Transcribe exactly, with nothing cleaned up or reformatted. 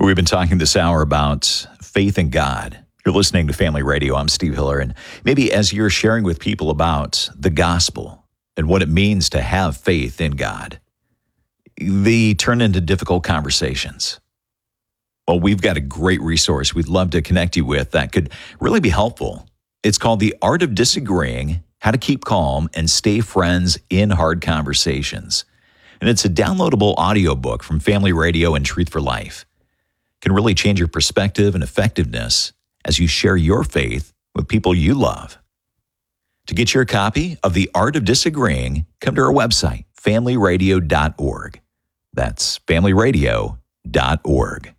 We've been talking this hour about faith in God. You're listening to Family Radio. I'm Steve Hiller. And maybe as you're sharing with people about the gospel and what it means to have faith in God, they turn into difficult conversations. Well, we've got a great resource we'd love to connect you with that could really be helpful. It's called The Art of Disagreeing, How to Keep Calm and Stay Friends in Hard Conversations. And it's a downloadable audiobook from Family Radio and Truth for Life. It can really change your perspective and effectiveness as you share your faith with people you love. To get your copy of The Art of Disagreeing, come to our website, family radio dot org. That's family radio dot org.